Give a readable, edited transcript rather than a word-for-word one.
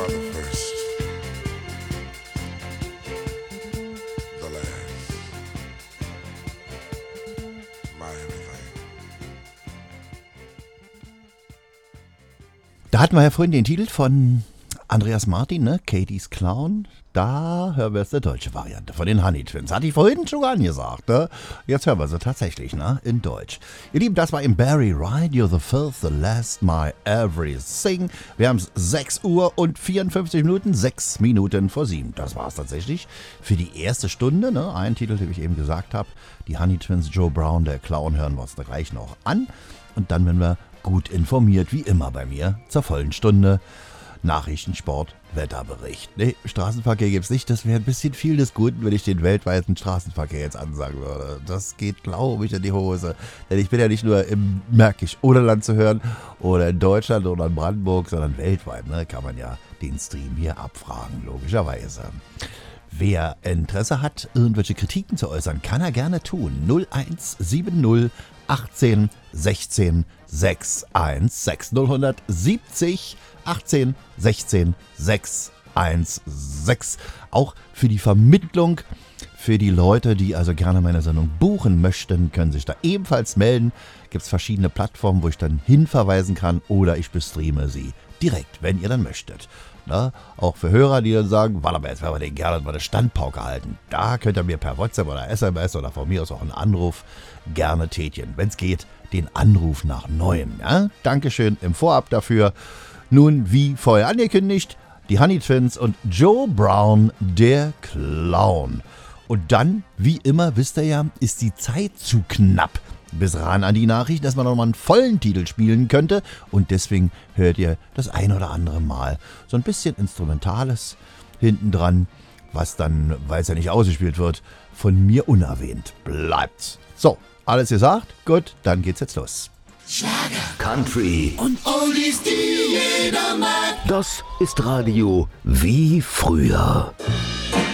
are the first, the last, my everything. Da hatten wir ja vorhin den Titel von Andreas Martin, ne? Katie's Clown. Da hören wir jetzt die deutsche Variante von den Honey Twins. Hatte ich vorhin schon angesagt, ne? Jetzt hören wir sie tatsächlich, ne? In Deutsch. Ihr Lieben, das war im Barry Ride, You're the First, the Last, My Everything. Wir haben es 6 Uhr und 54 Minuten, 6 Minuten vor 7. Das war es tatsächlich für die erste Stunde, ne? Ein Titel, den ich eben gesagt habe. Die Honey Twins, Joe Brown, der Clown, hören wir uns da gleich noch an. Und dann werden wir gut informiert, wie immer bei mir, zur vollen Stunde. Nachrichten, Sport, Wetterbericht. Nee, Straßenverkehr gibt's nicht. Das wäre ein bisschen viel des Guten, wenn ich den weltweiten Straßenverkehr jetzt ansagen würde. Das geht, glaube ich, in die Hose. Denn ich bin ja nicht nur im Märkisch-Oderland zu hören oder in Deutschland oder in Brandenburg, sondern weltweit. Ne, kann man ja den Stream hier abfragen, logischerweise. Wer Interesse hat, irgendwelche Kritiken zu äußern, kann er gerne tun. 0170 18 16 616 0170 18 16 616. Auch für die Vermittlung, für die Leute, die also gerne meine Sendung buchen möchten, können sich da ebenfalls melden. Gibt es verschiedene Plattformen, wo ich dann hinverweisen kann oder ich bestreame sie direkt, wenn ihr dann möchtet. Na, auch für Hörer, die dann sagen, warte mal, jetzt werden wir den gerne mal eine Standpauke halten. Da könnt ihr mir per WhatsApp oder SMS oder von mir aus auch einen Anruf gerne tätigen. Wenn es geht, den Anruf nach Neuem. Ja? Dankeschön im Vorab dafür. Nun, wie vorher angekündigt, die Honey Twins und Joe Brown, der Clown. Und dann, wie immer, wisst ihr ja, ist die Zeit zu knapp bis ran an die Nachricht, dass man noch mal einen vollen Titel spielen könnte. Und deswegen hört ihr das ein oder andere Mal so ein bisschen Instrumentales hinten dran, was dann, weil es ja nicht ausgespielt wird, von mir unerwähnt bleibt. So, alles gesagt? Gut, dann geht's jetzt los. Schlager, Country und Oldies, die jeder mag. Das ist Radio wie früher.